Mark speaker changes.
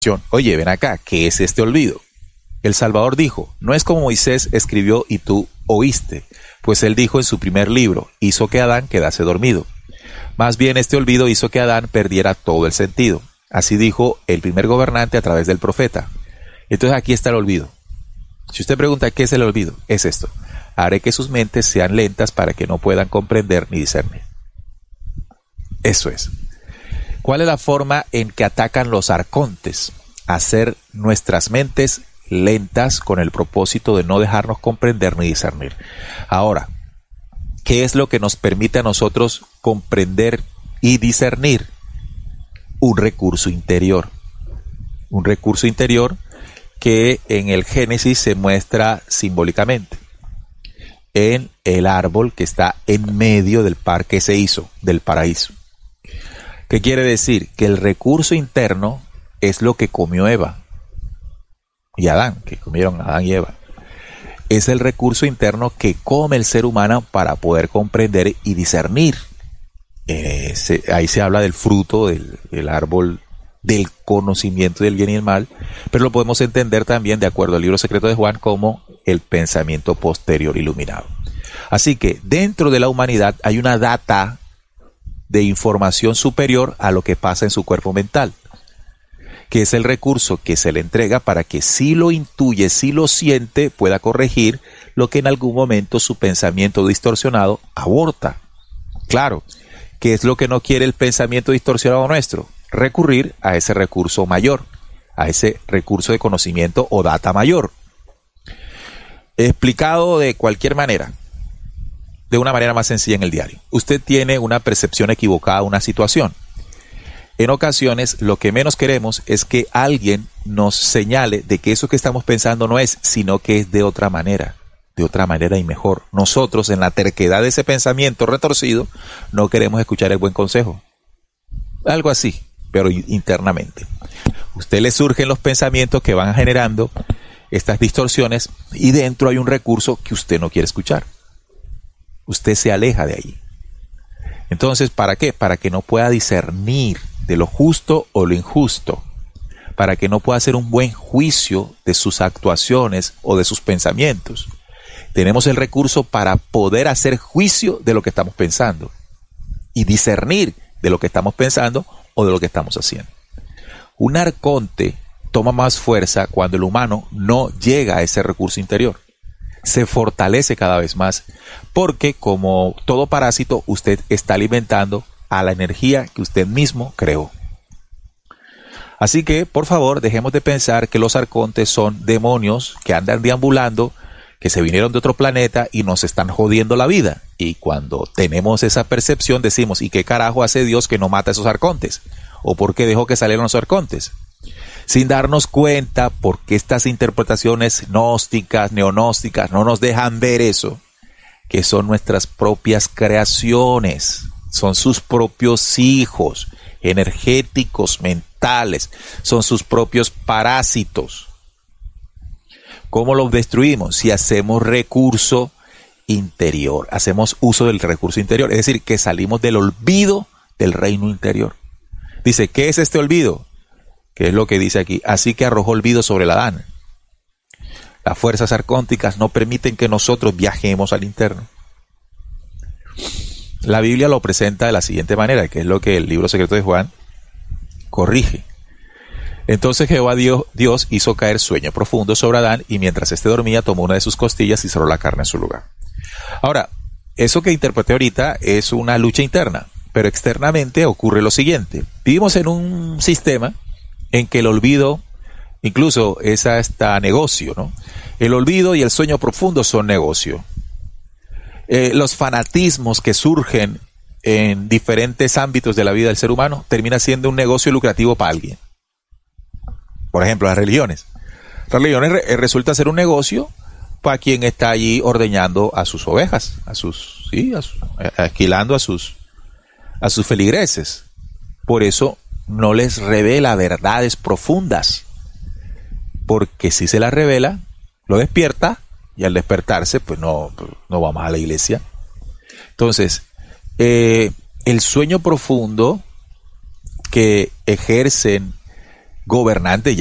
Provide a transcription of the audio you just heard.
Speaker 1: Oye, ven acá, ¿qué es este olvido? El Salvador dijo, no es como Moisés escribió y tú oíste, pues él dijo en su primer libro, hizo que Adán quedase dormido. Más bien este olvido hizo que Adán perdiera todo el sentido. Así dijo el primer gobernante a través del profeta. Entonces aquí está el olvido. Si usted pregunta qué es el olvido, es esto. Haré que sus mentes sean lentas para que no puedan comprender ni discernir. Eso es. ¿Cuál es la forma en que atacan los arcontes? Hacer nuestras mentes lentas con el propósito de no dejarnos comprender ni discernir. Ahora, ¿qué es lo que nos permite a nosotros comprender y discernir? Un recurso interior. Un recurso interior que en el Génesis se muestra simbólicamente en el árbol que está en medio del parque se hizo, del paraíso. ¿Qué quiere decir? Que el recurso interno es lo que comió Eva y Adán, que comieron Adán y Eva. Es el recurso interno que come el ser humano para poder comprender y discernir. Ahí se habla del fruto del árbol del conocimiento del bien y el mal, pero lo podemos entender también, de acuerdo al libro secreto de Juan, como el pensamiento posterior iluminado. Así que dentro de la humanidad hay una data de información superior a lo que pasa en su cuerpo mental, que es el recurso que se le entrega para que si lo intuye, si lo siente, pueda corregir lo que en algún momento su pensamiento distorsionado aborta. Claro, ¿qué es lo que no quiere el pensamiento distorsionado nuestro? Recurrir a ese recurso mayor, a ese recurso de conocimiento o data mayor. Explicado de cualquier manera, de una manera más sencilla en el diario. Usted tiene una percepción equivocada de una situación. En ocasiones, lo que menos queremos es que alguien nos señale de que eso que estamos pensando no es, sino que es de otra manera y mejor. Nosotros, en la terquedad de ese pensamiento retorcido, no queremos escuchar el buen consejo. Algo así, pero internamente. Usted le surgen los pensamientos que van generando estas distorsiones y dentro hay un recurso que usted no quiere escuchar. Usted se aleja de ahí. Entonces, ¿para qué? Para que no pueda discernir de lo justo o lo injusto. Para que no pueda hacer un buen juicio de sus actuaciones o de sus pensamientos. Tenemos el recurso para poder hacer juicio de lo que estamos pensando y discernir de lo que estamos pensando o de lo que estamos haciendo. Un arconte toma más fuerza cuando el humano no llega a ese recurso interior. Se fortalece cada vez más porque, como todo parásito, usted está alimentando a la energía que usted mismo creó. Así que, por favor, dejemos de pensar que los arcontes son demonios que andan deambulando, que se vinieron de otro planeta y nos están jodiendo la vida. Y cuando tenemos esa percepción decimos, ¿y qué carajo hace Dios que no mata a esos arcontes? ¿O por qué dejó que salieran los arcontes? Sin darnos cuenta porque estas interpretaciones gnósticas, neognósticas, no nos dejan ver eso, que son nuestras propias creaciones, son sus propios hijos energéticos, mentales, son sus propios parásitos. ¿Cómo los destruimos? Si hacemos recurso interior, hacemos uso del recurso interior, es decir, que salimos del olvido del reino interior. Dice, ¿qué es este olvido? ¿Qué es lo que dice aquí? Así que arrojó olvido sobre el Adán. Las fuerzas arcónticas no permiten que nosotros viajemos al interno. La Biblia lo presenta de la siguiente manera, que es lo que el libro secreto de Juan corrige. Entonces Jehová Dios hizo caer sueño profundo sobre Adán y mientras éste dormía tomó una de sus costillas y cerró la carne en su lugar. Ahora, eso que interpreté ahorita es una lucha interna, pero externamente ocurre lo siguiente. Vivimos en un sistema en que el olvido, incluso es hasta negocio, ¿no? El olvido y el sueño profundo son negocio. Los fanatismos que surgen en diferentes ámbitos de la vida del ser humano termina siendo un negocio lucrativo para alguien. Por ejemplo, las religiones. Las religiones resulta ser un negocio para quien está allí ordeñando a sus ovejas, alquilando a sus feligreses. Por eso no les revela verdades profundas, porque si se las revela, lo despierta y al despertarse, pues no vamos a la iglesia. Entonces, el sueño profundo que ejercen gobernante